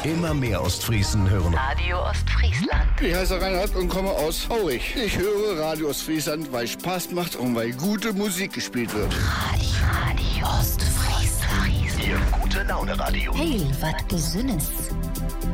Immer mehr Ostfriesen hören Radio Ostfriesland. Ich heiße Reinhard und komme aus Aurich. Ich höre Radio Ostfriesland, weil es Spaß macht und weil gute Musik gespielt wird. Radio Ostfriesland. Ihr gute Laune Radio. Heil, wat Besonnes.